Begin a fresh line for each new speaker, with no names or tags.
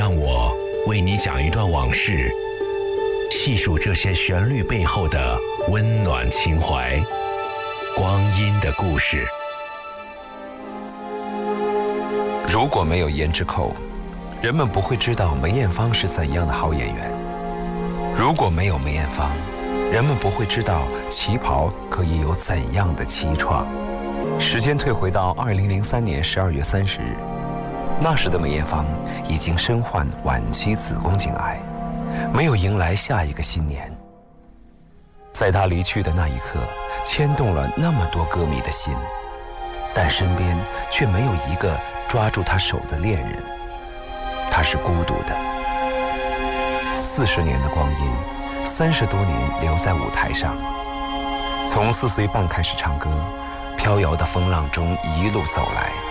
让我为你讲一段往事，细数这些旋律背后的温暖情怀，光阴的故事。
如果没有胭脂扣，人们不会知道梅艳芳是怎样的好演员；如果没有梅艳芳，人们不会知道旗袍可以有怎样的凄怆。时间退回到2003年12月30日，那时的梅艳芳已经身患晚期子宫颈癌，没有迎来下一个新年。在她离去的那一刻，牵动了那么多歌迷的心，但身边却没有一个抓住她手的恋人。她是孤独的。40年的光阴，30多年留在舞台上，从4岁半开始唱歌，飘摇的风浪中一路走来。